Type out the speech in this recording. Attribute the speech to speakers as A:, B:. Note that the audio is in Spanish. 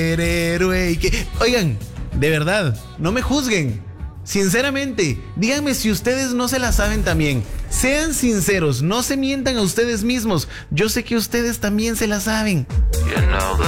A: superhéroe y que... Oigan, de verdad, no me juzguen. Sinceramente, díganme si ustedes no se la saben también. Sean sinceros, no se mientan a ustedes mismos. Yo sé que ustedes también se la saben.